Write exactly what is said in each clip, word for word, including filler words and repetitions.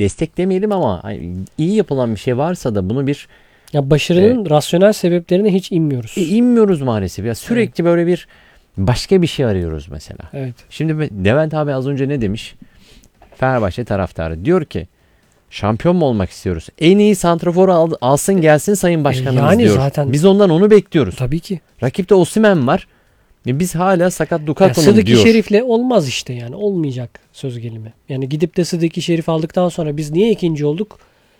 destek demeyelim ama iyi yapılan bir şey varsa da bunu bir ya başarının e, rasyonel sebeplerine hiç inmiyoruz. E, inmiyoruz maalesef. Ya sürekli evet. böyle bir başka bir şey arıyoruz mesela. Evet. Şimdi Levent abi az önce ne demiş? Fenerbahçe taraftarı diyor ki şampiyon mu olmak istiyoruz? En iyi santraforu al, alsın gelsin sayın başkanımız yani diyor. Zaten, biz ondan onu bekliyoruz. Tabii ki. Rakipte Osimhen var. Biz hala sakat Lukaku'nun yani diyor. Sıdıki Şerif'le olmaz işte yani. Olmayacak söz gelimi. Yani gidip de Sıdıki Şerif aldıktan sonra biz niye ikinci olduk?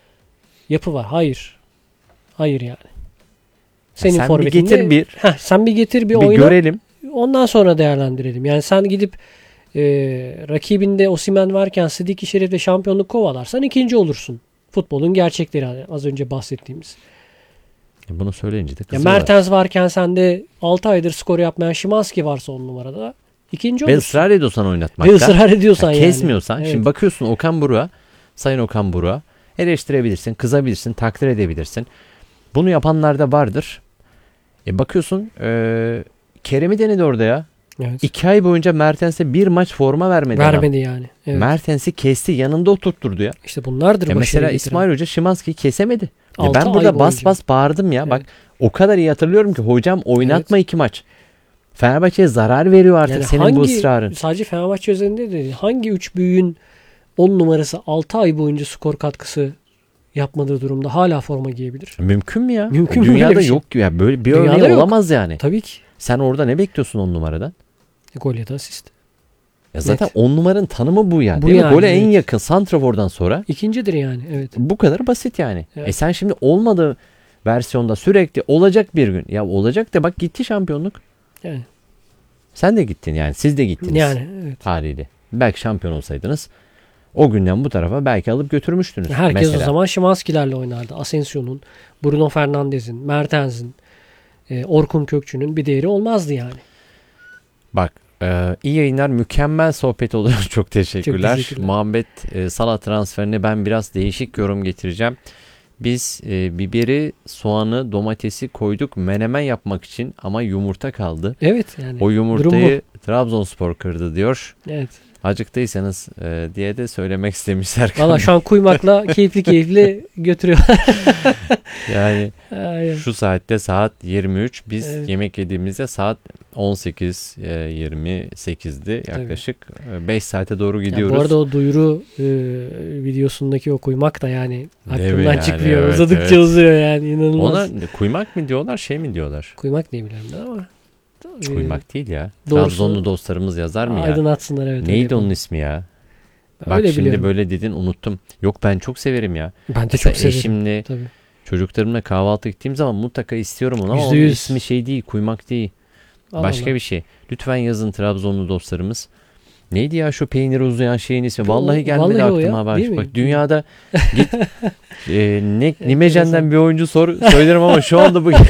Yapı var. Hayır. Hayır yani. Senin sen forvetinde, bir getir bir. Heh, sen bir getir bir, bir oyna. görelim. Ondan sonra değerlendirelim. Yani sen gidip e, rakibinde Osimhen varken Sıdıki Şerif'le şampiyonluk kovalarsan ikinci olursun. Futbolun gerçekleri hani az önce bahsettiğimiz. Bunu söyleyince de ya kızıyorlar. Mertens varken sende altı aydır skor yapmayan Szymański varsa on numarada ikinci olursun. Ve ısrar ediyorsan oynatmakta. Ve ısrar ediyorsan ya, yani. Kesmiyorsan. Evet. Şimdi bakıyorsun Okan Buruk'a, Sayın Okan Buruk'a eleştirebilirsin, kızabilirsin, takdir edebilirsin. Bunu yapanlar da vardır. E bakıyorsun e, Kerem'i denedi orada ya. Evet. İki ay boyunca Mertens'e bir maç forma vermedi. Vermedi adam. yani. Evet. Mertens'i kesti, yanında oturtturdu ya. İşte bunlardır ya başarı mesela getiren. İsmail Hoca Szymański'yi kesemedi. Ya ben ay burada bas boyunca. bas bağırdım ya. Evet. Bak o kadar iyi hatırlıyorum ki hocam oynatma Evet. iki maç. Fenerbahçe'ye zarar veriyor artık yani senin hangi, bu ısrarın. Sadece Fenerbahçe özelinde değil. Hangi üç büyüğün on numarası altı ay boyunca skor katkısı yapmadığı durumda hala forma giyebilir? Mümkün mü ya? Mümkün Dünyada mü şey? yok ya. Böyle bir Dünyada örneği yok. olamaz yani. Tabii ki. Sen orada ne bekliyorsun on numaradan? Gol ya da asist. Ya zaten Net. on numaranın tanımı bu yani. Bu değil mi? yani, Gole evet. en yakın santrafordan sonra. İkincidir yani. Evet. Bu kadar basit yani. Evet. E sen şimdi olmadığı versiyonda sürekli olacak bir gün. Ya olacak da bak gitti şampiyonluk. Yani. Sen de gittin yani. Siz de gittiniz. Yani evet. Haliyle. Belki şampiyon olsaydınız o günden bu tarafa belki alıp götürmüştünüz. Herkes mesela. o zaman Szymański'lerle oynardı. Asensio'nun, Bruno Fernandes'in, Mertens'in, e, Orkun Kökçü'nün bir değeri olmazdı yani. Bak e, iyi yayınlar, mükemmel sohbet oluyor. Çok teşekkürler. Çok teşekkürler. Muhammed e, Salah transferine ben biraz değişik yorum getireceğim. Biz e, biberi, soğanı, domatesi koyduk menemen yapmak için ama yumurta kaldı. Evet yani. O yumurtayı Trabzonspor kırdı diyor. Evet. Acıktıysanız e, diye de söylemek istemişler. Valla şu an kuymakla keyifli keyifli götürüyor. Yani Aynen. şu saatte saat yirmi üç. Biz Evet. yemek yediğimizde saat on sekiz yirmi sekizdi yaklaşık. beş saate doğru gidiyoruz. Ya bu arada o duyuru e, videosundaki o kuymak da yani aklımdan yani? çıkmıyor. Evet, Uzadıkça evet. uzuyor yani inanılmaz. Ona kuymak mı diyorlar, şey mi diyorlar? Kuymak diye biliyorum ben ama. Hiç kuymak değil ya. Doğrusu, Trabzonlu dostlarımız yazar mı ya? aydınlatsınlar evet. Neydi onun ismi ya? Bak Öyle şimdi biliyorum. böyle dedin unuttum. Yok ben çok severim ya. Ben de Mesela çok severim. eşimle, Tabii. çocuklarımla kahvaltı gittiğim zaman mutlaka istiyorum onu ama Yüzde onun yüz. ismi şey değil, kuymak değil. Allah Başka Allah. bir şey. Lütfen yazın Trabzonlu dostlarımız. Neydi ya şu peyniri uzayan şeyin ismi? Vallahi gelmedi Vallahi o aklıma. ya, Bak, değil mi? bak dünyada git e, ne, Nimecen'den bir oyuncu sor söylerim ama şu anda bu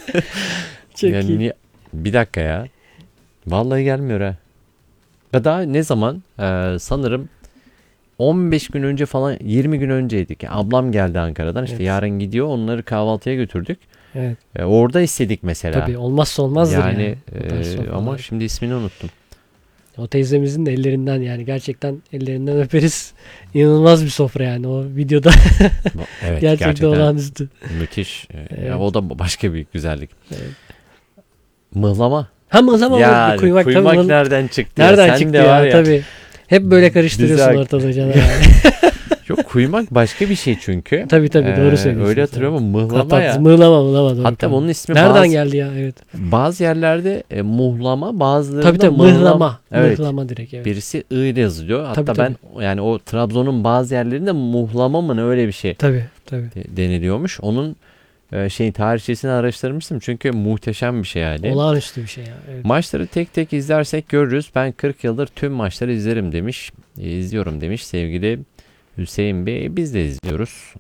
Çok yani iyi. niye- bir dakika ya. Vallahi gelmiyor ha. Ya daha ne zaman? Ee, sanırım on beş gün önce falan, yirmi gün önceydik. Yani ablam geldi Ankara'dan. İşte Evet. yarın gidiyor. Onları kahvaltıya götürdük. Evet. Ee, orada istedik mesela. Tabii olmazsa olmazdır yani. yani Bu tarz e, sofralar. ama şimdi ismini unuttum. O teyzemizin de ellerinden yani gerçekten ellerinden öperiz. İnanılmaz bir sofra yani o videoda. Evet, gerçekten, gerçekten olağanüstü. müthiş. Ee, Evet. ya o da başka bir güzellik. Evet. Mıhlama. Ha mıhlama Ya var. Kuymak, kuymak tabii, nereden çıktı nereden ya? Sen çıktı de ya, var ya. tabii. Hep böyle karıştırıyorsun Güzel. ortada canım yani. Yok kuymak başka bir şey çünkü. Tabii tabii Ee, doğru söylüyorsun. Öyle hatırlıyorum ama mıhlama Kapat, ya. Mıhlama mıhlama doğru. Hatta tamam. onun ismi Nereden bazı, geldi ya evet. bazı yerlerde e, muhlama, bazılarında Tabii tabii mıhlama. mıhlama. Evet. Mıhlama direkt evet. Birisi I ile yazılıyor. Hatta Tabii, ben yani o Trabzon'un bazı yerlerinde muhlama mı ne öyle bir şey Tabii tabii. de- deniliyormuş. Onun e, şey tarihçesini araştırmıştım çünkü muhteşem bir şey yani. Olağanüstü bir şey ya. Evet. Maçları tek tek izlersek görürüz. Ben kırk yıldır tüm maçları izlerim demiş. E, izliyorum demiş sevgili Hüseyin Bey. Biz de izliyoruz.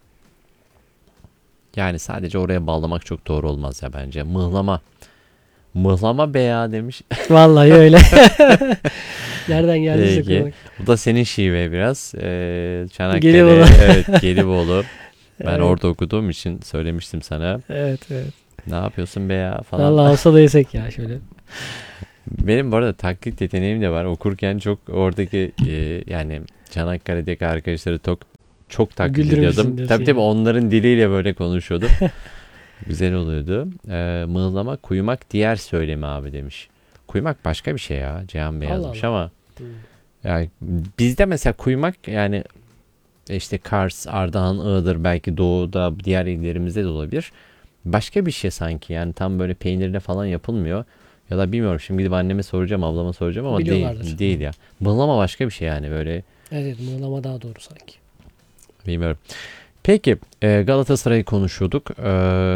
Yani sadece oraya bağlamak çok doğru olmaz ya bence. Mıhlama. Mıhlama be ya demiş. Vallahi öyle. Nereden geldiyse Peki. kuymak. Bu da senin şive biraz. Ee, Çanakkale. Gelibolu. Evet, Gelibolu. Ben Evet. orada okuduğum için söylemiştim sana. Evet evet. Ne yapıyorsun be ya falan. Vallahi olsa da yesek ya şöyle. Benim bu arada taklit yeteneğim de var. Okurken çok oradaki e, yani Çanakkale'deki arkadaşları çok çok taklit Güldürmüşsün ediyordum. diyorsun Tabii tabii yani. onların diliyle böyle konuşuyordum. Güzel oluyordu. Ee, mığlama, kuyumak diğer söylemi abi demiş. Kuyumak başka bir şey ya. Cihan Bey Allah yazmış Allah. ama Hmm. yani bizde mesela kuyumak yani işte Kars, Ardahan, Iğdır belki doğuda diğer illerimizde de olabilir. Başka bir şey sanki yani tam böyle peynirle falan yapılmıyor. Ya da bilmiyorum şimdi gidip anneme soracağım, ablama soracağım ama değil, Biliyorlardır. değil ya. Mığlama başka bir şey yani böyle Evet, mığlama daha doğru sanki. bilmiyorum. Peki e, Galatasaray'ı konuşuyorduk. E,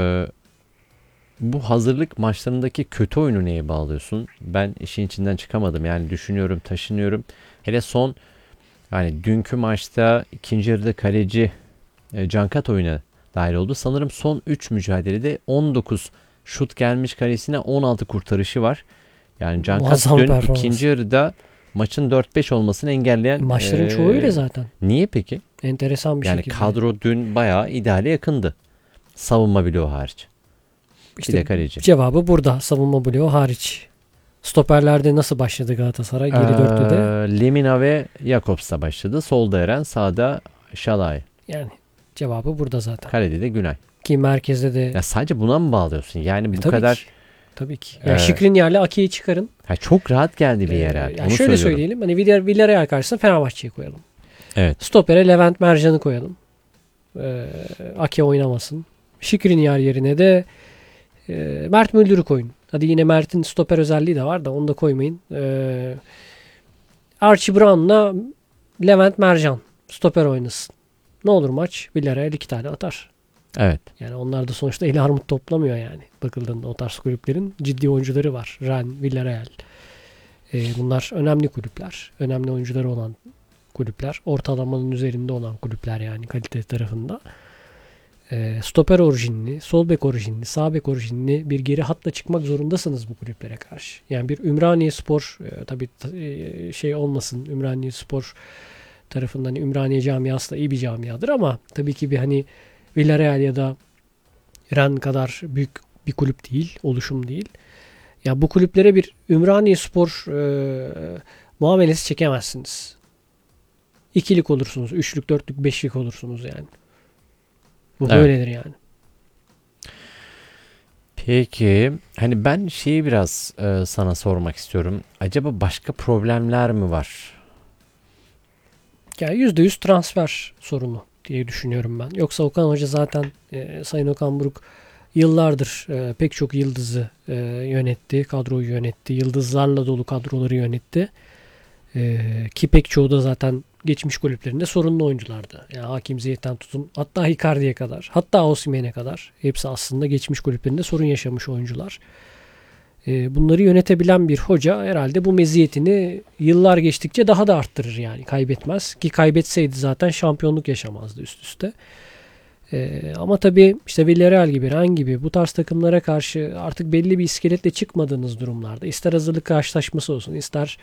bu hazırlık maçlarındaki kötü oyunu neye bağlıyorsun? Ben işin içinden çıkamadım. Yani düşünüyorum, taşınıyorum. Hele son yani dünkü maçta ikinci yarıda kaleci e, Cankat oyuna dahil oldu. Sanırım son üç mücadelede on dokuz şut gelmiş kalesine on altı kurtarışı var. Yani Cankat Muazzam dün performans. ikinci yarıda maçın dört beş olmasını engelleyen Maçların e, çoğu öyle zaten. Niye peki? Enteresan bir Yani şekilde. kadro dün bayağı ideale yakındı. Savunma bloğu hariç. İşte bir de kaleci. Cevabı burada. Savunma bloğu hariç. Stoperlerde nasıl başladı Galatasaray? Geri Ee, dörtlüde. Lemina ve Jakobs'ta başladı. Solda Eren, sağda Şalay. Yani cevabı burada zaten. Kalede de Günay. Ki merkezde de Ya sadece buna mı bağlıyorsun? Yani bu E, tabii kadar ki. Tabii ki. Yani Ee, Skriniar'la Ake'yi çıkarın. ha, çok rahat geldi bir Ee, yere. yani Onu şöyle söylüyorum. söyleyelim. Hani Villar- Villarreal karşısında Fenerbahçe'yi koyalım. Evet. Stopere Levent Mercan'ı koyalım. Ee, Ake oynamasın. Skriniar yerine de e, Mert Müldür'ü koyun. Hadi yine Mert'in stoper özelliği de var da onu da koymayın. Ee, Archie Brown'la Levent Mercan stoper oynasın. Ne olur maç? Villarreal iki tane atar. Evet. Yani onlar da sonuçta eli armut toplamıyor yani. Bakıldığında o tarz kulüplerin ciddi oyuncuları var. Rennes, Villarreal. Ee, bunlar önemli kulüpler. Önemli oyuncuları olan kulüpler. Ortalamanın üzerinde olan kulüpler yani kalite tarafında. Ee, stoper orijinli, sol bek orijinli, sağ bek orijinli bir geri hatla çıkmak zorundasınız bu kulüplere karşı. Yani bir Ümraniye Spor e, tabii e, şey olmasın. Ümraniye Spor tarafından hani Ümraniye camiası da iyi bir camiadır ama tabii ki bir hani Villarreal ya da Rennes kadar büyük bir kulüp değil, oluşum değil. Ya bu kulüplere bir Ümraniye Spor e, muamelesi çekemezsiniz. İkilik olursunuz, üçlük, dörtlük, beşlik olursunuz yani. Bu Evet. böyledir yani. Peki hani ben şeyi biraz e, sana sormak istiyorum. Acaba başka problemler mi var? Yani yüzde yüz transfer sorunu diye düşünüyorum ben. Yoksa Okan Hoca zaten e, Sayın Okan Buruk yıllardır e, pek çok yıldızı e, yönetti, kadroyu yönetti, yıldızlarla dolu kadroları yönetti. E, ki pek çoğu da zaten geçmiş kulüplerinde sorunlu oyunculardı. Yani Hakim Ziyech'ten tutun hatta Icardi'ye kadar, hatta Osimhen'e kadar hepsi aslında geçmiş kulüplerinde sorun yaşamış oyuncular. E, bunları yönetebilen bir hoca herhalde bu meziyetini yıllar geçtikçe daha da arttırır yani kaybetmez. Ki kaybetseydi zaten şampiyonluk yaşamazdı üst üste. Ee, ama tabii işte Villarreal gibi, Rennes gibi bu tarz takımlara karşı artık belli bir iskeletle çıkmadığınız durumlarda ister hazırlık karşılaşması olsun, ister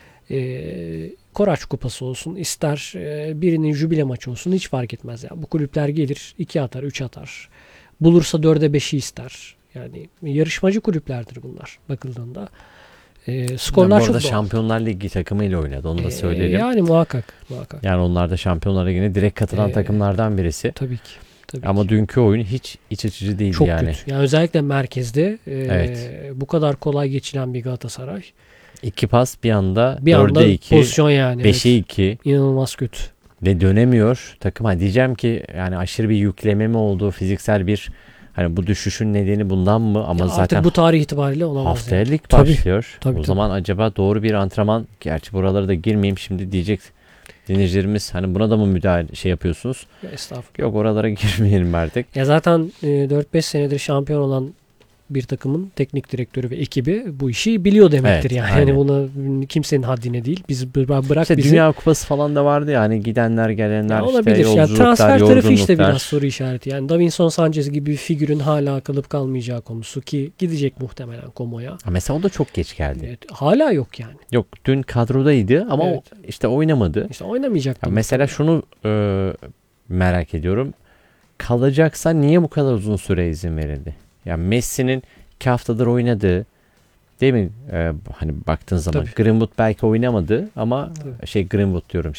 e, Koraç Kupası olsun, ister e, birinin jübile maçı olsun hiç fark etmez. Ya. Bu kulüpler gelir iki atar, üç atar. Bulursa dörde beşi ister. Yani yarışmacı kulüplerdir bunlar bakıldığında. E, skorlar Bu çok arada doğal. Şampiyonlar Ligi takımıyla oynadı. Onu da E, söyleyelim. yani muhakkak. muhakkak. Yani onlar da Şampiyonlar Ligi'ne direkt katılan Ee, takımlardan birisi. Tabii ki. Tabii Ama ki. dünkü oyun hiç iç açıcı değildi Çok yani. kötü. Yani özellikle merkezde e, Evet. bu kadar kolay geçilen bir Galatasaray. İki pas bir anda Bir anda dörde iki, pozisyon yani. beşe evet. iki İnanılmaz kötü. ve dönemiyor. Takım hani diyeceğim ki yani aşırı bir yükleme mi oldu? Fiziksel bir hani bu düşüşün nedeni bundan mı? Ama Ya zaten artık bu tarih itibariyle olamaz. haftaya yani. lig Tabii, başlıyor. tabii, o tabii. zaman acaba doğru bir antrenman, gerçi buralara da girmeyeyim şimdi diyecek dinleyicilerimiz hani buna da mı müdahale şey yapıyorsunuz? Ya estağfurullah. Yok oralara girmeyelim artık. Ya zaten e, dört beş senedir şampiyon olan bir takımın teknik direktörü ve ekibi bu işi biliyor demektir Evet, yani. aynen. Yani buna kimsenin haddine değil. Biz bı- bırak İşte bizi. Dünya Kupası falan da vardı yani gidenler gelenler Ya işte olabilir. Yani yolculuklar, transfer tarafı işte yorgunluklar. biraz soru işareti. Yani Davinson Sanchez gibi bir figürün hala kalıp kalmayacağı konusu ki gidecek muhtemelen Como'ya. Ha, mesela o da çok geç geldi. Evet, hala yok yani. Yok dün kadrodaydı ama Evet. o işte oynamadı. İşte oynamayacak. Ya mesela şunu e, merak ediyorum. Kalacaksa niye bu kadar uzun süre izin verildi? Ya Messi'nin iki haftadır oynadığı, değil mi? E, hani baktığın zaman Tabii. Greenwood belki oynamadı ama Tabii. şey Greenwood diyorum şey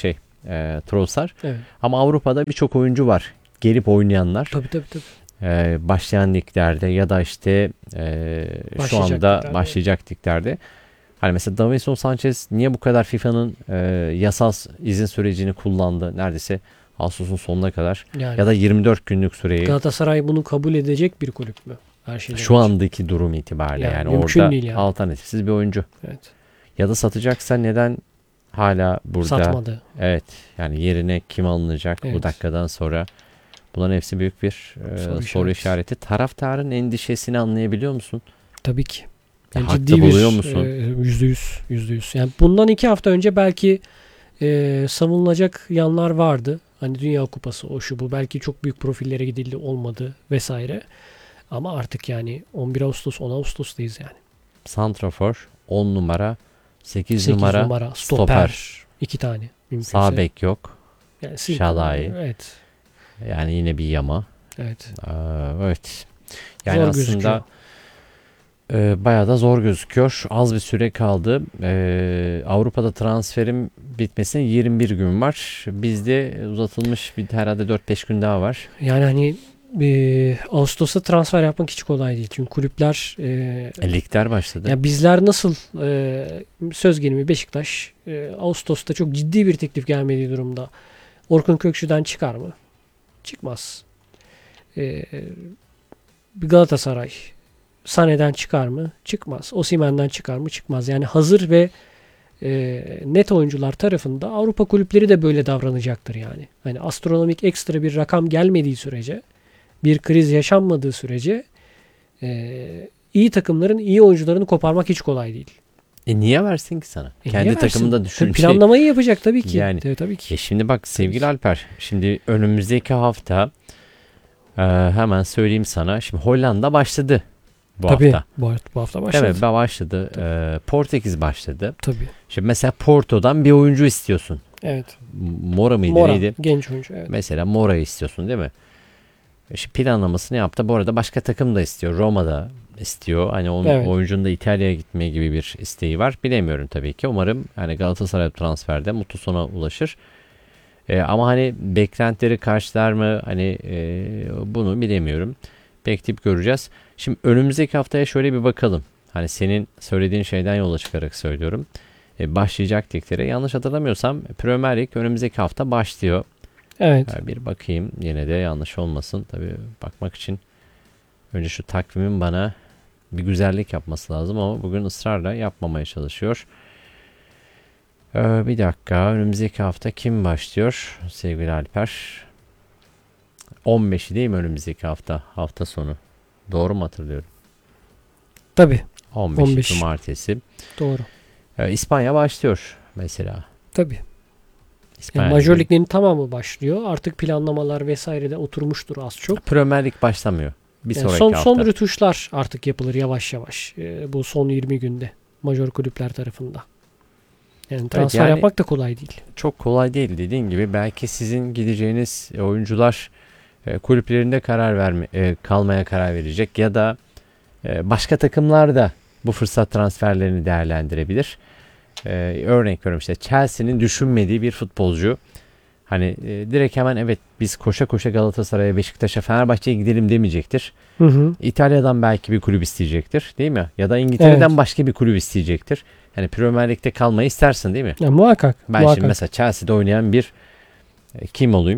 e, Trossard. Evet. Ama Avrupa'da birçok oyuncu var. Gelip oynayanlar. Tabii tabii tabii. E, başlayan liglerde ya da işte e, şu Başlayacak anda liglerde. başlayacak liglerde. Hani mesela Davinson Sanchez niye bu kadar FIFA'nın e, yasal izin sürecini kullandı neredeyse Ağustos'un sonuna kadar Yani ya da yirmi dört günlük süreyi Galatasaray bunu kabul edecek bir kulüp mü? Her şeyden şu önce. andaki durum itibariyle Yani yani, mümkün orada değil yani. alternatifsiz bir oyuncu. Evet. Ya da satacaksa neden hala burada? Satmadı. Evet. Yani yerine kim alınacak Evet. bu dakikadan sonra? Bunların hepsi büyük bir e, Soru soru, işareti. işareti. Taraftarın endişesini anlayabiliyor musun? Tabii ki. Ya, Yani haklı ciddi buluyor bir musun? e, yüzde yüz, yüzde yüz. Yani bundan iki hafta önce belki e, savunulacak yanlar vardı. Hani Dünya Kupası o şu bu. Belki çok büyük profillere gidildi olmadı vesaire. Ama artık yani on bir Ağustos on Ağustos'tayız yani. Santrafor on numara, sekiz, sekiz numara, numara, stoper. stoper. iki tane. Mümkünse. Sağ bek yok. Yani Silko, Şalai. Evet. Yani yine bir yama. Evet. Ee, evet. Yani Zor aslında gözüküyor. e, bayağı da zor gözüküyor. Az bir süre kaldı. E, Avrupa'da transferim bitmesine yirmi bir gün var. Bizde uzatılmış bir herhalde dört beş gün daha var. Yani hani e, Ağustos'ta transfer yapmak hiç kolay değil. Çünkü kulüpler e, E, ligler başladı. ya bizler nasıl e, söz gelimi Beşiktaş e, Ağustos'ta çok ciddi bir teklif gelmediği durumda Orkun Kökçü'den çıkar mı? Çıkmaz. E, bir Galatasaray Sané'den çıkar mı? Çıkmaz. Osimhen'den çıkar mı? Çıkmaz. Yani hazır ve e, net oyuncular tarafında Avrupa kulüpleri de böyle davranacaktır yani. Hani astronomik ekstra bir rakam gelmediği sürece, bir kriz yaşanmadığı sürece e, iyi takımların iyi oyuncularını koparmak hiç kolay değil. E niye versin ki sana? E Kendi niye versin? takımında Tabii düşünecek. planlamayı yapacak tabii ki. Yani. Tabii, tabii ki. E şimdi bak sevgili ki. Alper. Şimdi önümüzdeki hafta e, hemen söyleyeyim sana. Şimdi Hollanda başladı bu Tabii. hafta. Bu, bu hafta başladı. Evet, başladı. E, Portekiz başladı. Tabii. Şimdi mesela Porto'dan bir oyuncu istiyorsun. Evet. Mora mıydı Mora. neydi? Genç oyuncu. Evet. Mesela Mora'yı istiyorsun değil mi? İşte planlamasını yaptı. Bu arada başka takım da istiyor. Roma'da istiyor. Hani onun Evet. oyuncunun da İtalya'ya gitmeye gibi bir isteği var. Bilemiyorum tabii ki. Umarım hani Galatasaray transferde mutlu sona ulaşır. Ee, ama hani beklentileri karşılar mı? Hani e, bunu bilemiyorum. Bekleyip göreceğiz. Şimdi önümüzdeki haftaya şöyle bir bakalım. Hani senin söylediğin şeyden yola çıkarak söylüyorum. Ee, başlayacak liglere. Yanlış hatırlamıyorsam Premier Lig önümüzdeki hafta başlıyor. Evet. Yani bir bakayım yine de yanlış olmasın. Tabii bakmak için önce şu takvimin bana bir güzellik yapması lazım ama bugün ısrarla yapmamaya çalışıyor. Ee, bir dakika, önümüzdeki hafta kim başlıyor sevgili Alper? on beşi değil mi önümüzdeki hafta? Hafta sonu. Doğru mu hatırlıyorum? Tabii. on beşi on beş. Cumartesi. Doğru. Ee, İspanya başlıyor mesela. Tabii. İspanya Yani Major Ligi. Liglerin tamamı başlıyor. Artık planlamalar vesaire de oturmuştur az çok. Premier Lig başlamıyor. Bir Yani sonraki son hafta. son rötuşlar artık yapılır yavaş yavaş. Ee, bu son yirmi günde major kulüpler tarafında. Yani transfer yani- yapmak da kolay değil. Çok kolay değil dediğin gibi. Belki sizin gideceğiniz oyuncular e, kulüplerinde karar verme e, kalmaya karar verecek ya da e, başka takımlar da bu fırsat transferlerini değerlendirebilir. E, örnek veriyorum işte Chelsea'nin düşünmediği bir futbolcu. Hani e, direkt hemen evet biz koşa koşa Galatasaray'a, Beşiktaş'a, Fenerbahçe'ye gidelim demeyecektir. Hı hı. İtalya'dan belki bir kulüp isteyecektir, değil mi? Ya da İngiltere'den Evet. başka bir kulüp isteyecektir. Hani Premier Lig'de kalmayı istersin, değil mi? Ya, muhakkak. Ben muhakkak. şimdi mesela Chelsea'de oynayan bir e, kim olayım?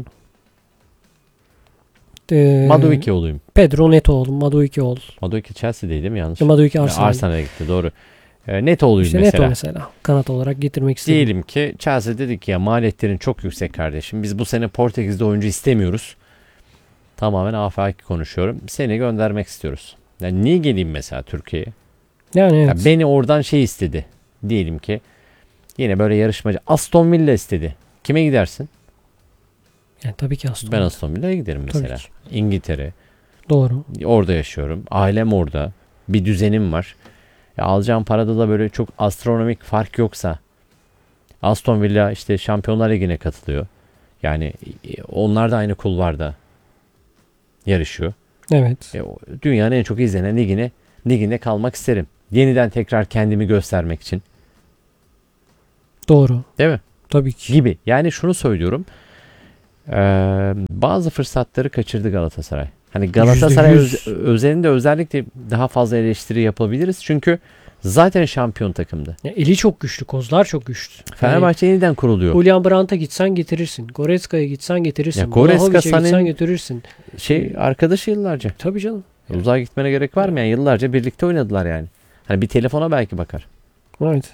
Ee, Madueke olayım. Pedro Neto oğlu. Madueke oğlu. Madueke Chelsea'deydi değil mi yanlış? Madueke Ya, Arsenal. Arsenal'e gitti doğru. E, Neto olayım İşte mesela. Neto mesela. Kanat olarak getirmek istedim. Diyelim ki Chelsea dedik ki ya maliyetlerin çok yüksek kardeşim. Biz bu sene Portekiz'de oyuncu istemiyoruz. Tamamen afaki konuşuyorum. Seni göndermek istiyoruz. Yani niye geleyim mesela Türkiye'ye? Yani evet. Ya beni oradan şey istedi. Diyelim ki yine böyle yarışmacı Aston Villa istedi. Kime gidersin? Yani tabii ki Aston. Ben Aston Villa'ya giderim mesela. ki. İngiltere. Doğru. Orada yaşıyorum. Ailem orada. Bir düzenim var. Ya alacağım parada da böyle çok astronomik fark yoksa Aston Villa işte Şampiyonlar Ligi'ne katılıyor. Yani e, onlar da aynı kulvarda yarışıyor. Evet. E, o- dünyanın en çok izlenen ligine liginde kalmak isterim. Yeniden tekrar kendimi göstermek için. Doğru. Değil mi? Tabii ki. gibi. Yani şunu söylüyorum. Ee, bazı fırsatları kaçırdı Galatasaray. Hani Galatasaray yüzde yüz. öz- özelinde özellikle daha fazla eleştiri yapabiliriz. Çünkü zaten şampiyon takımdı. Ya eli çok güçlü. Kozlar çok güçlü. Fenerbahçe yeniden kuruluyor. Julian Brandt'a gitsen getirirsin. Goreska'ya gitsen getirirsin. Ya Goretzka Vlahovic'e Sané'nin- gitsen getirirsin. Şey arkadaşı yıllarca. Tabii canım. Uzağa gitmene gerek var mı? Yani yıllarca birlikte oynadılar yani. Hani bir telefona belki bakar. Evet.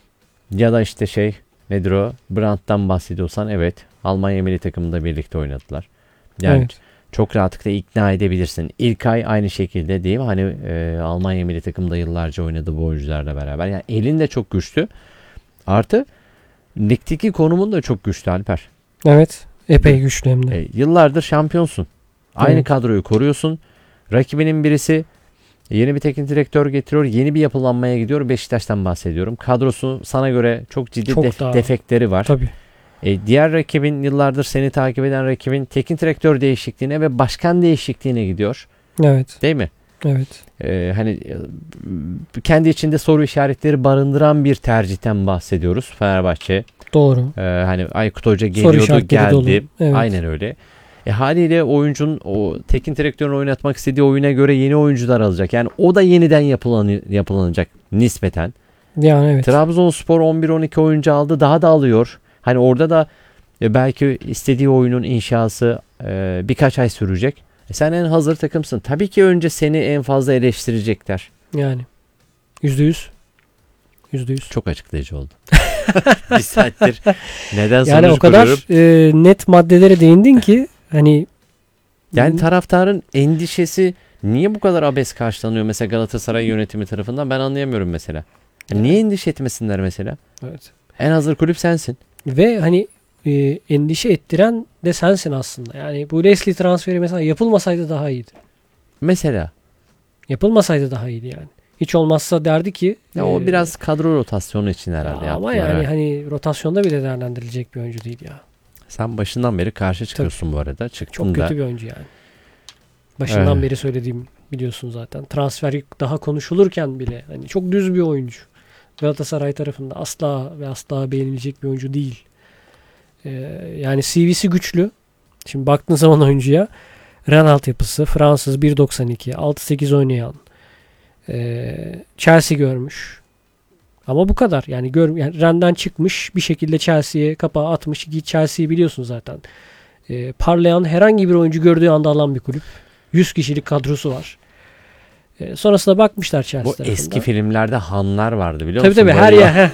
Ya da işte şey nedir o? Brandt'tan bahsediyorsan evet. Almanya milli takımında birlikte oynadılar. Yani Evet. çok rahatlıkla ikna edebilirsin. İlkay aynı şekilde değil mi? Hani e, Almanya milli takımında yıllarca oynadı bu oyuncularla beraber. Yani elin de çok güçlü. Artı ligdeki konumun da çok güçlü Alper. Evet. Epey güçlü hem de. E, yıllardır şampiyonsun. Aynı Evet. kadroyu koruyorsun. Rakibinin birisi yeni bir teknik direktör getiriyor. Yeni bir yapılanmaya gidiyor. Beşiktaş'tan bahsediyorum. Kadrosu sana göre çok ciddi Çok def- daha- defektleri var. Tabii. E, diğer rakibin yıllardır seni takip eden rakibin teknik direktör değişikliğine ve başkan değişikliğine gidiyor. Evet. Değil mi? Evet. E, hani e, kendi içinde soru işaretleri barındıran bir tercihten bahsediyoruz Fenerbahçe. Doğru. E, hani Aykut Hoca Soru geliyordu işaretleri geldi. dolu. Evet. Aynen öyle. E, haliyle oyuncunun o teknik direktörün oynatmak istediği oyuna göre yeni oyuncular alacak. Yani o da yeniden yapılan, yapılanacak nispeten. Yani evet. Trabzonspor on bir on iki oyuncu aldı. Daha da alıyor. Hani orada da e, belki istediği oyunun inşası e, birkaç ay sürecek. E, sen en hazır takımsın. Tabii ki önce seni en fazla eleştirecekler. Yani. Yüzde yüz. Yüzde yüz. Çok açıklayıcı oldu. Bir saattir neden sonuç Yani o kadar kuruyorum. e, net maddelere değindin ki hani Yani taraftarın endişesi niye bu kadar abes karşılanıyor mesela Galatasaray yönetimi tarafından ben anlayamıyorum mesela. Yani niye endişe etmesinler mesela? evet. En hazır kulüp sensin. Ve hani e, endişe ettiren de sensin aslında. Yani bu Leslie transferi mesela yapılmasaydı daha iyiydi. Mesela. Yapılmasaydı daha iyiydi yani. Hiç olmazsa derdi ki Ya o e, biraz kadro rotasyonu için herhalde ya ama yaptılar. yani ha. hani rotasyonda bile değerlendirilecek bir oyuncu değil ya. Sen başından beri karşı çıkıyorsun bu arada. Çıktın Çok da. kötü bir oyuncu yani. Başından Evet. beri söylediğim biliyorsun zaten. Transfer daha konuşulurken bile hani çok düz bir oyuncu. Galatasaray tarafında asla ve asla beğenilecek bir oyuncu değil. Ee, yani C V'si güçlü. Şimdi baktığın zaman oyuncuya Ren altyapısı, Fransız bir doksan iki, altı sekiz oynayan, ee, Chelsea görmüş. Ama bu kadar. Yani, gör, yani Ren'den çıkmış bir şekilde Chelsea'ye kapağı atmış ki Chelsea'yi biliyorsun zaten. Ee, parlayan herhangi bir oyuncu gördüğü anda alan bir kulüp. yüz kişilik kadrosu var. Ee, sonrasında bakmışlar Chelsea Bu tarafından. eski filmlerde hanlar vardı biliyor Tabii musun? tabii her Böyle yer.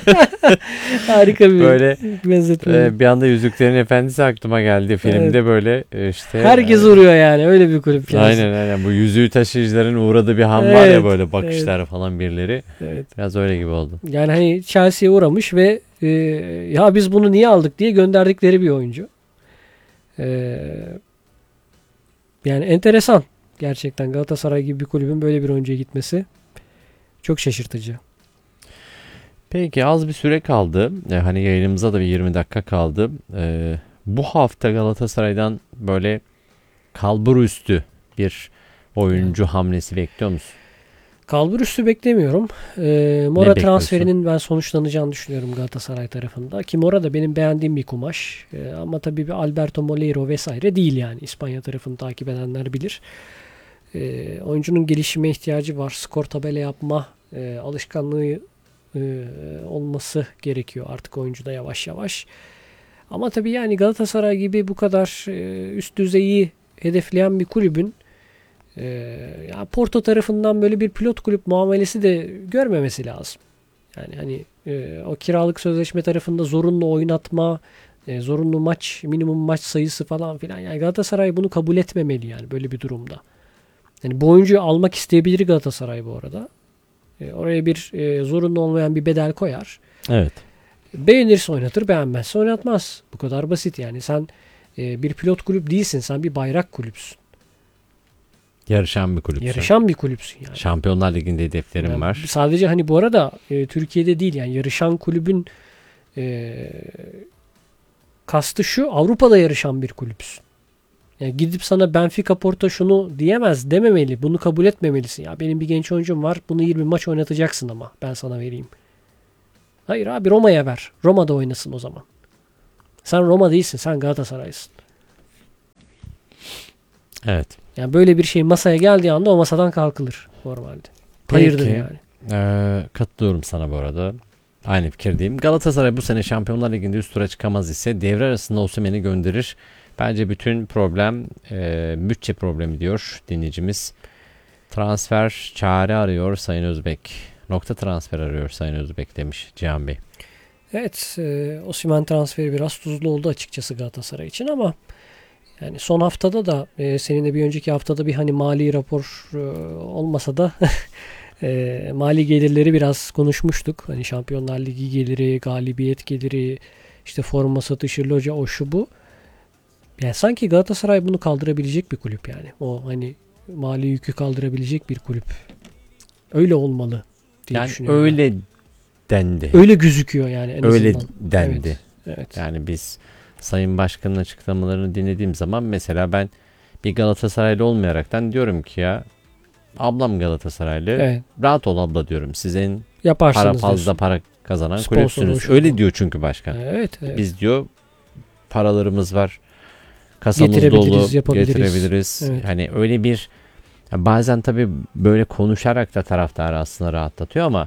Harika bir Böyle benzetme. e, bir anda Yüzüklerin Efendisi aklıma geldi. Filmde Evet. böyle e, işte. Herkes e, vuruyor yani. Öyle bir kulüp. Chelsea. Aynen aynen. Bu yüzüğü taşıyıcıların uğradığı bir han var ya Evet, böyle bakışlar falan birileri. Evet. Biraz öyle gibi oldu. Yani hani Chelsea'ye uğramış ve e, ya biz bunu niye aldık diye gönderdikleri bir oyuncu. E, yani enteresan. Gerçekten Galatasaray gibi bir kulübün böyle bir oyuncuya gitmesi çok şaşırtıcı. Peki az bir süre kaldı. E, hani yayınımıza da bir yirmi dakika kaldı. E, bu hafta Galatasaray'dan böyle kalbur üstü bir oyuncu hamlesi bekliyor musun? Kalbur üstü beklemiyorum. E, Mora bekliyorsun? transferinin ben sonuçlanacağını düşünüyorum Galatasaray tarafında. Ki Mora da benim beğendiğim bir kumaş. E, ama tabii bir Alberto Moleiro vesaire değil yani. İspanya tarafını takip edenler bilir. E, oyuncunun gelişime ihtiyacı var. Skor tabela yapma e, alışkanlığı e, olması gerekiyor artık oyuncuda yavaş yavaş. Ama tabii yani Galatasaray gibi bu kadar e, üst düzeyi hedefleyen bir kulübün e, ya Porto tarafından böyle bir pilot kulüp muamelesi de görmemesi lazım. Yani hani e, o kiralık sözleşme tarafında zorunlu oynatma, e, zorunlu maç, minimum maç sayısı falan filan. Yani Galatasaray bunu kabul etmemeli yani böyle bir durumda. Yani bu oyuncuyu almak isteyebilir Galatasaray bu arada. E, oraya bir e, zorunlu olmayan bir bedel koyar. Evet. Beğenirse oynatır, beğenmezse oynatmaz. Bu kadar basit yani. Sen e, bir pilot kulüp değilsin. Sen bir bayrak kulüpsün. Yarışan bir kulüp. Yarışan bir kulüpsün yani. Şampiyonlar Ligi'nde hedeflerim Yani var. sadece hani bu arada e, Türkiye'de değil yani yarışan kulübün e, kastı şu, Avrupa'da yarışan bir kulüpsün. Yani gidip sana Benfica Porto şunu diyemez, dememeli. Bunu kabul etmemelisin. Ya benim bir genç oyuncum var. Bunu yirmi maç oynatacaksın ama ben sana vereyim. Hayır abi, Roma'ya ver. Roma'da oynasın o zaman. Sen Roma değilsin. Sen Galatasaray'sın. Evet. Yani böyle bir şey masaya geldiği anda o masadan kalkılır normalde. Hayırdır Peki. yani. Ee, katılıyorum sana bu arada. Aynı fikirdeyim. Galatasaray bu sene Şampiyonlar Ligi'nde üst tura çıkamaz ise devre arasında Osimhen'i gönderir. Bence bütün problem e, bütçe problemi diyor dinleyicimiz. Transfer çare arıyor Sayın Özbek. Nokta transfer arıyor Sayın Özbek demiş Cihan Bey. Evet, e, Osimhen transferi biraz tuzlu oldu açıkçası Galatasaray için ama yani son haftada da e, senin de bir önceki haftada bir hani mali rapor e, olmasa da e, mali gelirleri biraz konuşmuştuk. Hani Şampiyonlar Ligi geliri, galibiyet geliri, işte forma satışı, loca, o şu bu. Yani sanki Galatasaray bunu kaldırabilecek bir kulüp yani. O hani mali yükü kaldırabilecek bir kulüp. Öyle olmalı diye Yani düşünüyorum. öyle ben. dendi. Öyle gözüküyor yani en Öyle azından. dendi. Evet. Evet. Yani biz Sayın Başkan'ın açıklamalarını dinlediğim zaman mesela ben bir Galatasaraylı olmayaraktan diyorum ki ya ablam Galatasaraylı. Evet. Rahat ol abla diyorum. Sizin Yaparsınız para fazla diyorsun. para kazanan Sponsor kulüpsünüz. oluşu Öyle bu. diyor çünkü başkan. Evet, evet. Biz diyor paralarımız var. Kasamız Getirebiliriz, dolu. yapabiliriz. Getirebiliriz. Evet. Hani öyle bir bazen tabii böyle konuşarak da taraftarı aslında rahatlatıyor ama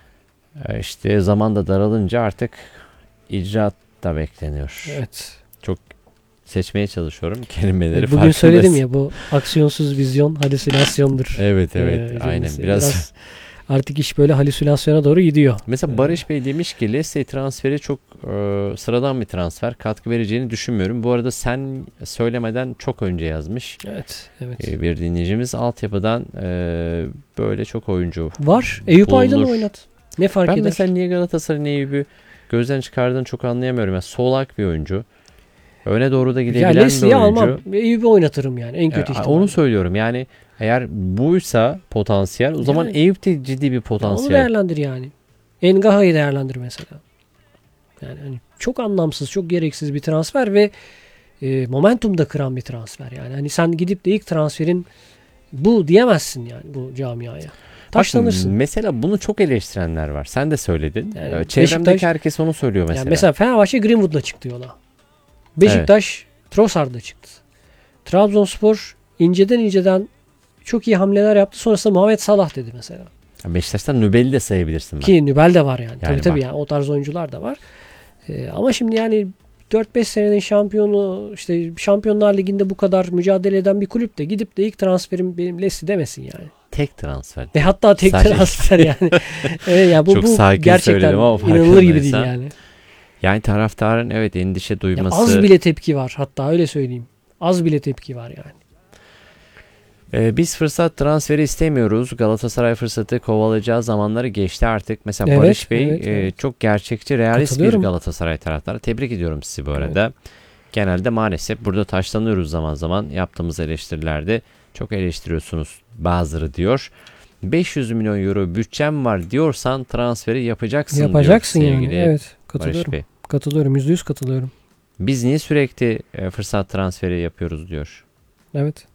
e, işte zaman da daralınca artık icraat da bekleniyor. Evet. Seçmeye çalışıyorum kelimeleri. Bugün farkındayız. söyledim ya, bu aksiyonsuz vizyon halüsinasyondur. Evet evet Ee, aynen cümlesi. biraz. Biraz artık iş böyle halüsinasyona doğru gidiyor. Mesela Barış Bey demiş ki Leicester transferi çok e, sıradan bir transfer. Katkı vereceğini düşünmüyorum. Bu arada sen söylemeden çok önce yazmış. Evet. Evet. E, bir dinleyicimiz altyapıdan e, böyle çok oyuncu Var. Eyüp bulunur. Aydın oynat. Ne fark Ben eder? mesela niye Galatasaray'ın Eyüp'ü gözden çıkardığını çok anlayamıyorum. Yani solak bir oyuncu. Öne doğru da Ya gidebilen bir Leslie'yi oyuncu. almam. Eyüp'ü oynatırım yani en kötü Ya, ihtimalle. onu söylüyorum yani eğer buysa potansiyel o zaman Yani. Eyüp de ciddi bir Ya onu potansiyel. değerlendir yani. Engaha'yı değerlendir mesela. Yani hani çok anlamsız, çok gereksiz bir transfer ve e, momentum da kıran bir transfer yani. Hani sen gidip de ilk transferin bu diyemezsin yani bu camiaya. Taşlanırsın. Bak, mesela bunu çok eleştirenler var. Sen de söyledin. Yani Ee, Çevremdeki Beşiktaş- herkes onu söylüyor mesela. Yani mesela Fenerbahçe Greenwood'la çıktı yola. Beşiktaş Trossard'la çıktı. Trabzonspor inceden inceden çok iyi hamleler yaptı. Sonrasında Muhammed Salah dedi mesela. Ya Beşiktaş'tan Nübel'i de sayabilirsin. Bak. Ki Nübel de var yani. Yani tabii tabii bak. yani o tarz oyuncular da var. Ee, ama şimdi yani dört beş senenin şampiyonu, işte Şampiyonlar Ligi'nde bu kadar mücadele eden bir kulüp de gidip de ilk transferim benim Leicester demesin yani. Tek transfer. Ve hatta tek Sadece- transfer yani. Evet ya bu, Çok bu sakin gerçekten söyledim ama inanılır gibi değil farkındaysan. yani. Yani taraftarın evet endişe Ya duyması. az bile tepki var, hatta öyle söyleyeyim. Az bile tepki var yani. Ee, biz fırsat transferi istemiyoruz. Galatasaray fırsatı kovalayacağı zamanları geçti artık. Mesela Evet, Barış Bey evet, e, evet. çok gerçekçi, realist bir Katılıyorum. Galatasaray taraftarı. Tebrik ediyorum sizi bu arada. Genelde maalesef burada taşlanıyoruz zaman zaman yaptığımız eleştirilerde. Çok eleştiriyorsunuz bazıları diyor. beş yüz milyon euro bütçem var diyorsan transferi yapacaksın, Yapacaksın diyor yani. sevgili Evet, Barış katılıyorum. Bey. Katılıyorum. Yüzde yüz katılıyorum. Biz niye sürekli e, fırsat transferi yapıyoruz diyor. Evet.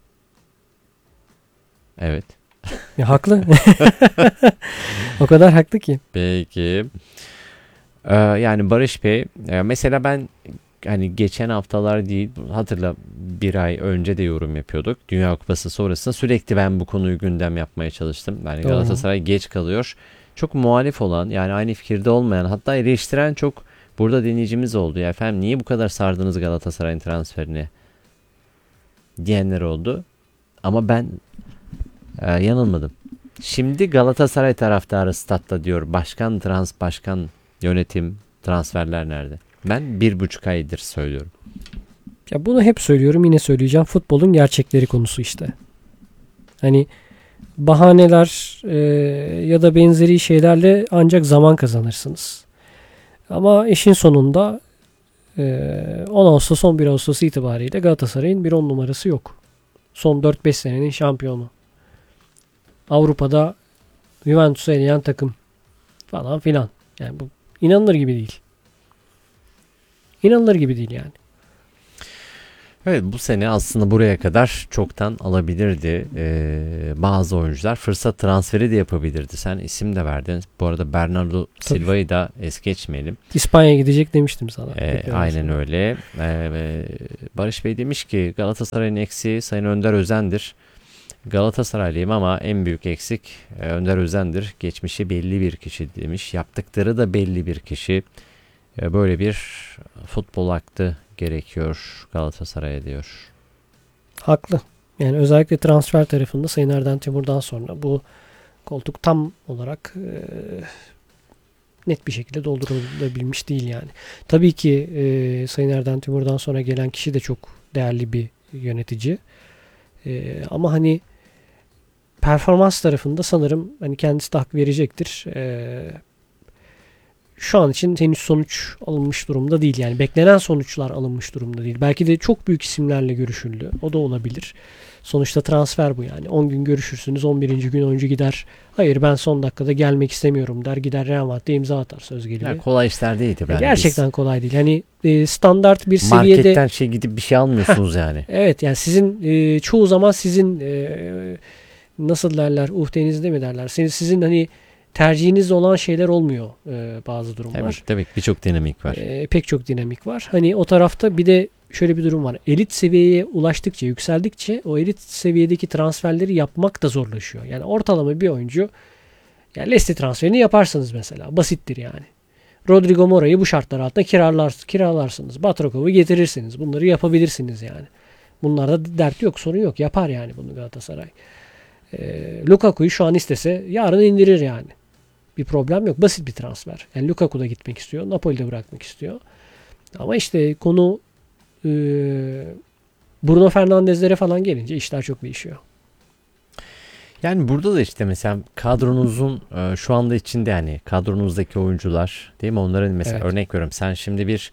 Evet. Ya haklı. O kadar haklı ki. Peki. Ee, yani Barış Bey e, mesela ben hani geçen haftalar değil hatırla bir ay önce de yorum yapıyorduk. Dünya Kupası sonrasında sürekli ben bu konuyu gündem yapmaya çalıştım. Yani Doğru. Galatasaray geç kalıyor. Çok muhalif olan yani aynı fikirde olmayan hatta eleştiren çok burada dinleyicimiz oldu. Ya efendim niye bu kadar sardınız Galatasaray'ın transferini diyenler oldu. Ama ben e, yanılmadım. Şimdi Galatasaray taraftarı statta diyor başkan trans başkan yönetim transferler nerede? Ben bir buçuk aydır söylüyorum. Ya bunu hep söylüyorum, yine söyleyeceğim. Futbolun gerçekleri konusu işte. Hani bahaneler e, ya da benzeri şeylerle ancak zaman kazanırsınız. Ama işin sonunda e, on Ağustos on bir Ağustos itibariyle Galatasaray'ın bir on numarası yok. Son dört beş senenin şampiyonu. Avrupa'da Juventus'u eleyen takım falan filan. Yani bu inanılır gibi değil. İnanılır gibi değil yani. Evet, bu sene aslında buraya kadar çoktan alabilirdi. Ee, bazı oyuncular fırsat transferi de yapabilirdi. Sen isim de verdin. Bu arada Bernardo Tabii. Silva'yı da es geçmeyelim. İspanya'ya gidecek demiştim sana. Ee, aynen öyle. Ee, Barış Bey demiş ki Galatasaray'ın eksiği Sayın Önder Özen'dir. Galatasaraylıyım ama en büyük eksik e, Önder Özen'dir. Geçmişi belli bir kişi demiş. Yaptıkları da belli bir kişi. E, böyle bir futbol aktı gerekiyor Galatasaray'a diyor. Haklı. Yani özellikle transfer tarafında Sayın Erden Timur'dan sonra bu koltuk tam olarak e, net bir şekilde doldurulabilmiş değil yani. Tabii ki e, Sayın Erden Timur'dan sonra gelen kişi de çok değerli bir yönetici. E, ama hani performans tarafında sanırım hani kendisi de hak verecektir. E, şu an için henüz sonuç alınmış durumda değil. Yani beklenen sonuçlar alınmış durumda değil. Belki de çok büyük isimlerle görüşüldü. O da olabilir. Sonuçta transfer bu yani. on gün görüşürsünüz. on birinci gün oyuncu gider. Hayır, ben son dakikada gelmek istemiyorum der. Gider Real Madrid'e imza atar söz gelimi. Ya kolay işler değildi. Yani gerçekten biz kolay değil. Hani e, standart bir seviyede. marketten şey gidip bir şey almıyorsunuz yani. Evet, yani sizin e, çoğu zaman sizin e, nasıl derler, uhdenizde mi derler? Sizin, sizin hani tercihiniz olan şeyler olmuyor e, bazı durumlar. Evet, tabii birçok dinamik var. E, pek çok dinamik var. Hani o tarafta bir de şöyle bir durum var. Elit seviyeye ulaştıkça, yükseldikçe o elit seviyedeki transferleri yapmak da zorlaşıyor. Yani ortalama bir oyuncu, yani Leicester transferini yaparsınız mesela. Basittir yani. Rodrigo Mora'yı bu şartlar altında kiralar, kiralarsınız. Batrakov'u getirirsiniz. Bunları yapabilirsiniz yani. Bunlarda dert yok, sorun yok. Yapar yani bunu Galatasaray. E, Lukaku'yu şu an istese yarın indirir yani. Bir problem yok. Basit bir transfer. Yani Lukaku da gitmek istiyor. Napoli'de bırakmak istiyor. Ama işte konu e, Bruno Fernandes'lere falan gelince işler çok değişiyor. Yani burada da işte mesela kadronuzun e, şu anda içinde yani kadronuzdaki oyuncular değil mi? Onların mesela Evet. örnek veriyorum. Sen şimdi bir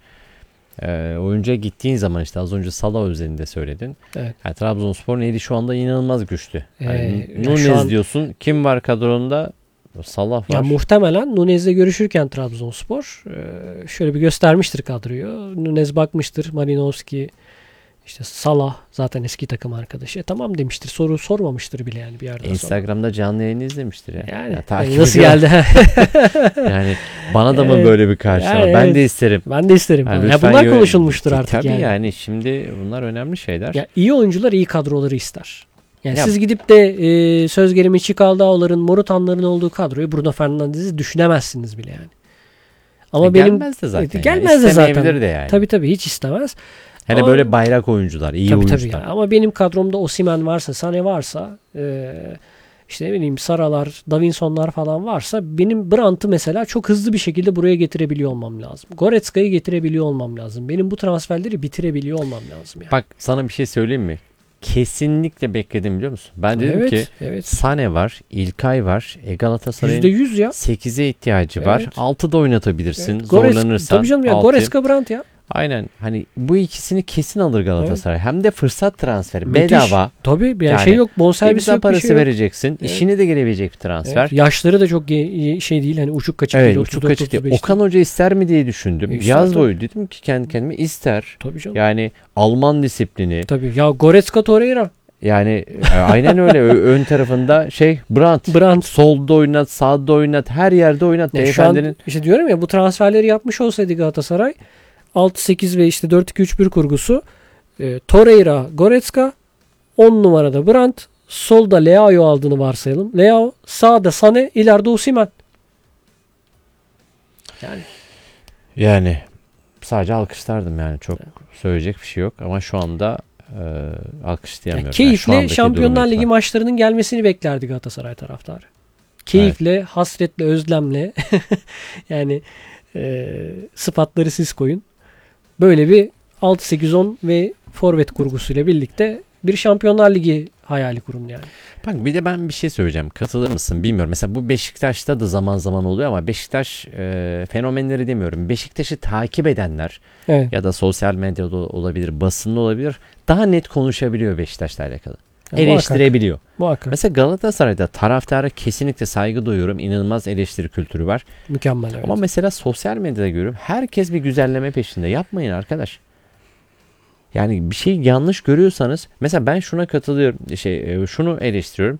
e, oyuncuya gittiğin zaman işte az önce Salah özelinde söyledin. Evet. Yani Trabzonspor'un eli şu anda inanılmaz güçlü. Yani Ee, ya Nunez şu an- diyorsun. Kim var kadronda? Salah var. Ya muhtemelen Nunez'le görüşürken Trabzonspor e, şöyle bir göstermiştir kadroyu. Nunez bakmıştır. Malinowski, işte Salah zaten eski takım arkadaşı. E, tamam demiştir. Soru sormamıştır bile yani bir yerden sonra. Instagram'da canlı yayını izlemiştir ya. Yani Ya, takip hani nasıl ediyor. geldi? Yani bana da mı Evet. böyle bir karşılama? Yani ben evet. de isterim. Ben de isterim. Yani ya lütfen bunlar yö- konuşulmuştur E, artık tabii yani. yani şimdi bunlar önemli şeyler. Ya iyi oyuncular iyi kadroları ister. Yani Ya- siz gidip de e, söz gelimi Çikaldağların, Morutanların olduğu kadroyu Bruno Fernandes'i düşünemezsiniz bile yani. Ama E, benim gelmez de zaten. e, yani. gelmez de zaten. İstemeyebilir de yani. Tabii tabii hiç istemez. Hele Ama- böyle bayrak oyuncular, iyi tabii tabii oyuncular. yani. Ama benim kadromda Osimhen varsa, Sané varsa, e, işte ne bileyim Saralar, Davinsonlar falan varsa benim Brandt'ı mesela çok hızlı bir şekilde buraya getirebiliyor olmam lazım. Goretzka'yı getirebiliyor olmam lazım. Benim bu transferleri bitirebiliyor olmam lazım yani. Bak sana bir şey söyleyeyim mi? Kesinlikle bekledim biliyor musun? Ben dedim evet, ki evet. Sane var, İlkay var. E Galatasaray'ın yüzde yüz ya. sekize ihtiyacı var. Evet. altıda oynatabilirsin. Evet. Goretz- Zorlanırsan. Tabii canım ya, altı. Goretzka Brandt ya. Aynen. Hani bu ikisini kesin alır Galatasaray. Hem de fırsat transferi. Müthiş. Bedava. Tabii yani, Yani şey yok, bonservis İmza yok, bir parası şey yok. vereceksin. Evet. İşine de gelebilecek bir transfer. Evet, yaşları da çok ge- şey değil, hani uçuk kaçık Evet, değil. uçuk otuz dört, kaçık değil. otuz beş Okan Hoca ister mi diye düşündüm. İster Yaz tabii. boyu dedim ki kendi kendime ister. Tabii canım. Yani Alman disiplini. Tabii ya, Goretzka Torreira. Yani e, aynen öyle. Ö- ön tarafında şey Brandt. Brandt. Solda oynat, sağda oynat, her yerde oynat. Ya şu an Beyefendinin işte diyorum ya, bu transferleri yapmış olsaydı Galatasaray altı sekiz ve işte dört iki üç bir kurgusu, e, Torreira, Goretzka, on numarada Brandt, solda Leao'yu aldığını varsayalım. Leao, sağda Sané, ileride Osimhen. Yani yani sadece alkışlardım yani. Çok söyleyecek bir şey yok ama şu anda e, alkışlayamıyorum. yani Yani şu keyifle andaki Şampiyonlar durum Ligi lütfen. maçlarının gelmesini beklerdi Galatasaray taraftarı. Keyifle, hasretle, özlemle yani e, sıfatları siz koyun. Böyle bir altı sekiz on ve forvet kurgusuyla birlikte bir Şampiyonlar Ligi hayali kurun yani. Bak bir de ben bir şey söyleyeceğim. Katılır mısın bilmiyorum. Mesela bu Beşiktaş'ta da zaman zaman oluyor ama Beşiktaş e, fenomenleri demiyorum. Beşiktaş'ı takip edenler Evet. ya da sosyal medyada olabilir, basında olabilir. Daha net konuşabiliyor Beşiktaş'la alakalı. Ya Eleştirebiliyor. Muhakkak. Mesela Galatasaray'da taraftara kesinlikle saygı duyuyorum. İnanılmaz eleştiri kültürü var. Mükemmel, evet. Ama mesela sosyal medyada görüyorum. Herkes bir güzelleme peşinde. Yapmayın arkadaş. Yani bir şey yanlış görüyorsanız, mesela ben şuna katılıyorum, şey e, şunu eleştiriyorum.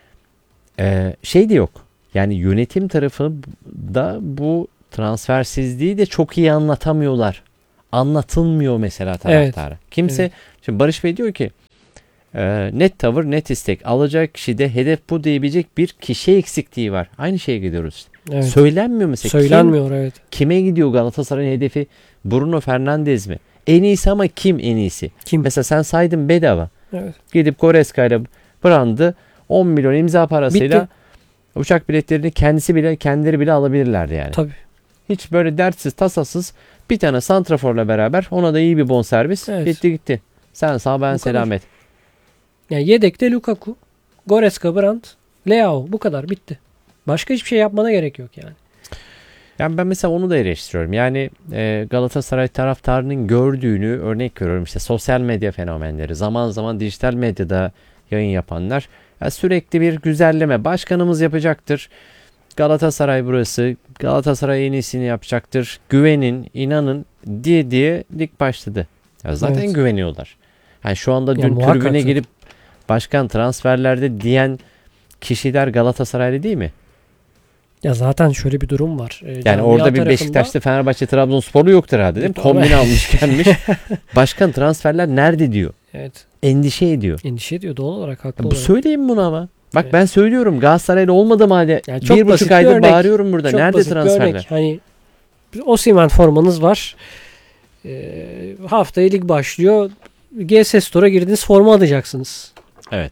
Ee, şey de yok. Yani yönetim tarafı da bu transfersizliği de çok iyi anlatamıyorlar. Anlatılmıyor mesela taraftara. Evet. Kimse Evet. şimdi Barış Bey diyor ki e, net tavır, net istek. Alacak kişi de hedef bu diyebilecek bir kişi eksikliği var. Aynı şeye gidiyoruz işte. Evet. Söylenmiyor mesela. Söylenmiyor, evet. Kim, kime gidiyor Galatasaray'ın hedefi? Bruno Fernandes mi? En iyisi ama kim en iyisi? Kim? Mesela sen saydın bedava. Evet. Gidip Goretzka ile Brandt'ı on milyon imza parasıyla Bitti. uçak biletlerini kendisi bile kendileri bile alabilirlerdi yani. Tabii. Hiç böyle dertsiz tasasız bir tane santraforla beraber, ona da iyi bir bonservis, Evet. bitti gitti. Sen sağ, ben Bu selamet. Yani yedekte Lukaku, Goretzka, Brandt, Leao, bu kadar, bitti. Başka hiçbir şey yapmana gerek yok yani. Yani ben mesela onu da eleştiriyorum. Yani e, Galatasaray taraftarının gördüğünü örnek veriyorum. İşte sosyal medya fenomenleri, zaman zaman dijital medyada yayın yapanlar. Ya sürekli bir güzelleme. Başkanımız yapacaktır. Galatasaray burası. Galatasaray en iyisini yapacaktır. Güvenin, inanın diye diye lig başladı. Ya zaten Evet. güveniyorlar. Yani şu anda Ya dün muhakkak tribüne zaten. gelip başkan transferlerde diyen kişiler Galatasaraylı değil mi? Ya zaten şöyle bir durum var. Ee, Yani camia orada bir tarafında- Beşiktaş'ta Fenerbahçe Trabzonsporlu yoktur herhalde değil mi? Yok, Kombine ama- almış gelmiş. Başkan transferler nerede diyor. Evet. Endişe ediyor. Endişe ediyor doğal olarak, haklı Ya bu olarak. söyleyin bunu ama. Bak Evet. ben söylüyorum, Galatasaraylı olmadım halde Yani çok bir basit buçuk bir aydır örnek. bağırıyorum burada. Çok Nerede basit bir transferler? örnek. Hani Osimhen formanız var. Ee, haftaya lig başlıyor. G S Store'a girdiniz, forma alacaksınız. Evet.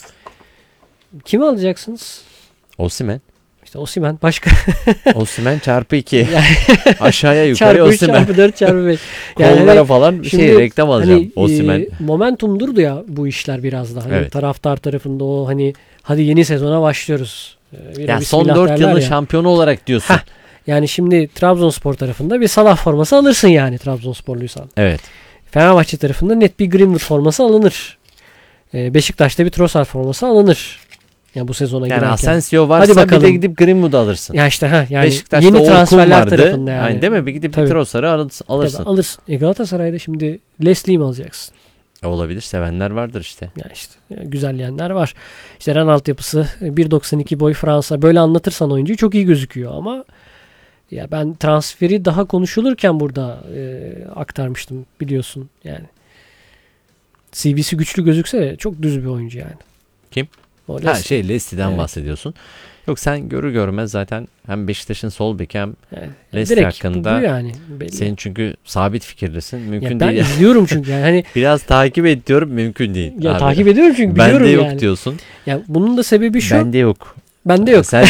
Kimi alacaksınız? Osimhen. İşte Osimhen. Başka Osimhen çarpı iki. Yani Aşağıya yukarı çarpı üç, Osimhen. çarpı dört, çarpı beş. Yani Kollara hani falan bir şey şimdi reklam alacağım. hani, Osimhen. e, momentumdur ya bu işler biraz da. Hani Evet. taraftar tarafında o hani hadi yeni sezona başlıyoruz. Ee, bir Ya de son bismillah dört derler yılın ya. şampiyonu olarak diyorsun. Heh. Yani şimdi Trabzonspor tarafında bir Salah forması alırsın yani, Trabzonsporluysan. Evet. Fenerbahçe tarafında net bir Greenwood forması alınır. Ee, Beşiktaş'ta bir Trossard forması alınır. Yani bu sezona Yani girerken. Asensio varsa Hadi bir de bakalım. gidip Greenwood'u alırsın. Ya işte ha yani Beşiktaş'ta yeni Orkun transferler vardı. tarafında yani. Yani değil mi? Bir gidip Tabii. bir Trossard'ı al- alırsın. Tabii alırsın. E Galatasaray'da şimdi Leslie'yi mi alacaksın? E, olabilir. Sevenler vardır işte. Yani işte yani güzelleyenler var. İşte Ren altyapısı, bir doksan iki boy Fransa. Böyle anlatırsan oyuncuyu çok iyi gözüküyor ama ya ben transferi daha konuşulurken burada e, aktarmıştım biliyorsun yani. C V'si güçlü gözükse de çok düz bir oyuncu yani. Kim? O Ha Leslie. şey Leslie'den Evet. bahsediyorsun. Yok, sen görür görmez zaten hem Beşiktaş'ın sol beki hem Yani Leslie direkt bu- hakkında bu yani. Belli. senin çünkü sabit fikirlisin. Mümkün Ya ben değil. izliyorum çünkü yani hani Biraz takip et diyorum, mümkün değil. ya abi. takip ediyorum çünkü biliyorum Bende yok yani. diyorsun. Ya bunun da sebebi şu. Bende yok. Bende yok. Sen...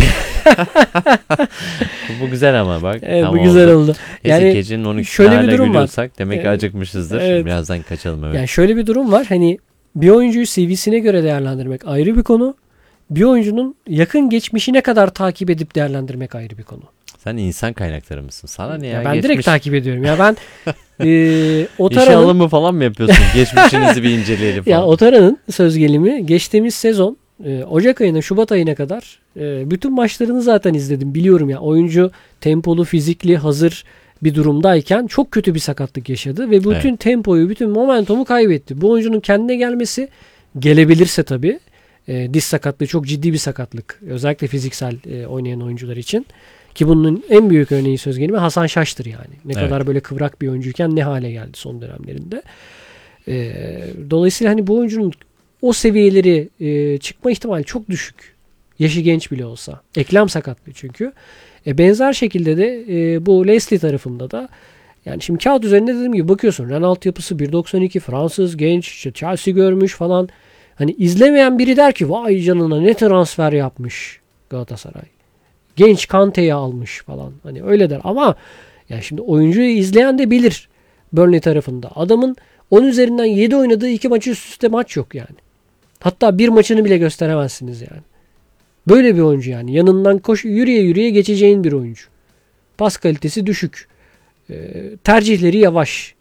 bu, bu güzel ama bak. Evet, tam bu güzel oldu. oldu. Neyse, Yani gecenin on ikisinde şöyle bir hala durum var. gülüyorsak demek ki Evet. acıkmışızdır. Evet. Birazdan kaçalım, evet. Yani şöyle bir durum var. Hani bir oyuncuyu C V'sine göre değerlendirmek ayrı bir konu. Bir oyuncunun yakın geçmişine kadar takip edip değerlendirmek ayrı bir konu. Sen insan kaynakları mısın? Sana ne ya? Ya ben Geçmiş... direkt takip ediyorum. Ya ben e, İşe Otara'nın alımı falan mı yapıyorsun? Geçmişinizi bir inceleyelim falan. ya Otara'nın söz gelimi geçtiğimiz sezon e, Ocak ayına Şubat ayına kadar e, bütün maçlarını zaten izledim. Biliyorum ya, oyuncu tempolu, fizikli, hazır bir durumdayken çok kötü bir sakatlık yaşadı ve bütün Evet. tempoyu, bütün momentumu kaybetti. Bu oyuncunun kendine gelmesi, gelebilirse tabii, e, diz sakatlığı çok ciddi bir sakatlık. Özellikle fiziksel e, oynayan oyuncular için. Ki bunun en büyük örneği söz gelimi Hasan Şaş'tır yani. Ne Evet. kadar böyle kıvrak bir oyuncuyken ne hale geldi son dönemlerinde. E, dolayısıyla hani bu oyuncunun o seviyeleri e, çıkma ihtimali çok düşük. Yaşı genç bile olsa. Eklem sakatlığı çünkü. E, benzer şekilde de e, bu Leslie tarafında da yani şimdi kağıt üzerinde dediğim gibi bakıyorsun. Ren altyapısı bir doksan iki, Fransız, genç, işte Chelsea görmüş falan. Hani izlemeyen biri der ki vay canına ne transfer yapmış Galatasaray. Genç Kante'yi almış falan. Hani öyle der ama ya şimdi oyuncuyu izleyen de bilir Burnley tarafında. Adamın on üzerinden yedi oynadığı iki maçı üst üste maç yok yani. Hatta bir maçını bile gösteremezsiniz yani. Böyle bir oyuncu yani. Yanından koş yürüye yürüye geçeceğin bir oyuncu. Pas kalitesi düşük. Ee, tercihleri yavaş.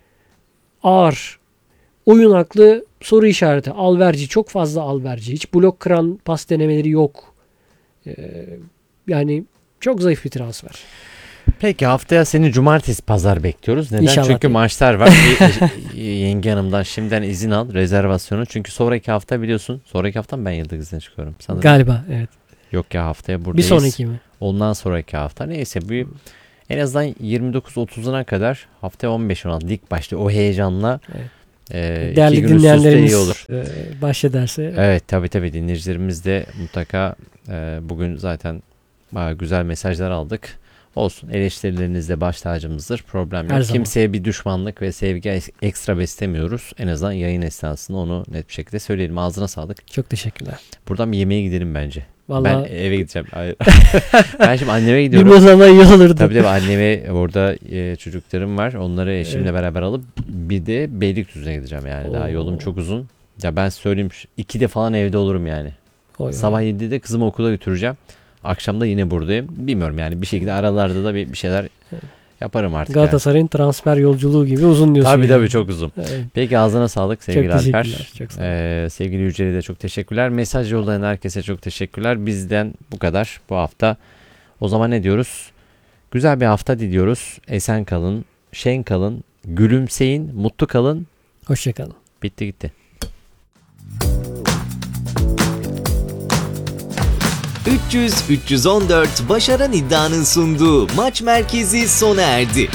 Ağır. Oyun aklı soru işareti. Alverci. Çok fazla alverci. Hiç blok kıran pas denemeleri yok. Ee, yani çok zayıf bir transfer. Peki haftaya seni cumartesi pazar bekliyoruz. Neden? İnşallah Çünkü değil. maçlar var. Bir- Yenge hanımdan şimdiden izin al rezervasyonu. Çünkü sonraki hafta biliyorsun. Sonraki hafta mı ben yıllık izne çıkıyorum sanırım. Galiba evet. Yok ya haftaya Bir buradayız. sonraki mi? Ondan sonraki hafta. Neyse bir en azından yirmi dokuz otuzuna kadar haftaya on beş on altı lig başlıyor. O heyecanla Evet. e, iki Değerli gün üst üste dinleyenlerimiz iyi olur. e, bahşederse Evet tabii tabii dinleyicilerimiz de mutlaka e, bugün zaten bayağı güzel mesajlar aldık. Olsun eleştirileriniz de baş tacımızdır. Problem Her yok. zaman. Kimseye bir düşmanlık ve sevgi es- ekstra beslemiyoruz. En azından yayın esnasında onu net bir şekilde söyleyelim. Ağzına sağlık. çok teşekkürler. Buradan bir yemeğe gidelim bence. Vallahi Ben eve gideceğim. Hayır. Ben şimdi anneme gidiyorum. bir zaman iyi olurdu. Tabii tabii anneme orada e, çocuklarım var. Onları eşimle Evet. beraber alıp bir de Beylikdüzü'ne gideceğim yani. Daha Oo. yolum çok uzun. Ya ben söyleyeyim ikide falan evde olurum yani. Oy, oy. Sabah yedide kızımı okula götüreceğim. Akşam da yine buradayım. Bilmiyorum yani bir şekilde aralarda da bir, bir şeyler yaparım artık yani. Galatasaray'ın transfer yolculuğu gibi uzun diyorsun. Tabii yani. tabii çok uzun. Evet. Peki ağzına sağlık sevgili Çok Alper. teşekkürler. Çok sağ olun. Ee, sevgili Yücel'e de çok teşekkürler. Mesaj yollayan herkese çok teşekkürler. Bizden bu kadar bu hafta. O zaman ne diyoruz? Güzel bir hafta diliyoruz. Esen kalın, şen kalın, gülümseyin, mutlu kalın. Hoşçakalın. Bitti gitti. üç yüz üç yüz on dört Başaran İddia'nın sunduğu Maç Merkezi sona erdi.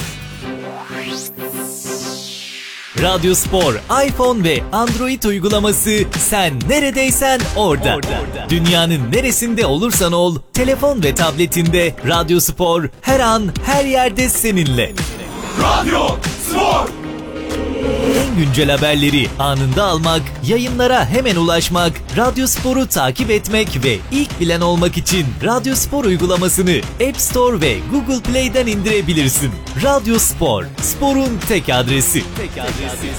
Radyo Spor, iPhone ve Android uygulaması sen neredeysen orada. Dünyanın neresinde olursan ol, telefon ve tabletinde Radyo Spor her an her yerde seninle. Radyo Spor. En güncel haberleri anında almak, yayınlara hemen ulaşmak, Radyo Spor'u takip etmek ve ilk bilen olmak için Radyo Spor uygulamasını App Store ve Google Play'den indirebilirsin. Radyo Spor, sporun tek adresi. Tek adresi.